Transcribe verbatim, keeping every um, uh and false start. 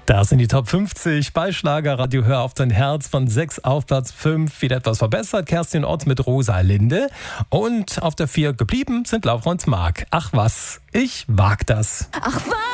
Das sind die Top fünfzig bei Schlagerradio. Hör auf dein Herz, von sechs auf Platz fünf. Wieder etwas verbessert. Kerstin Ott mit Rosalinde. Und auf der vier geblieben sind Laura und Marc. Ach was, ich wag das. Ach was.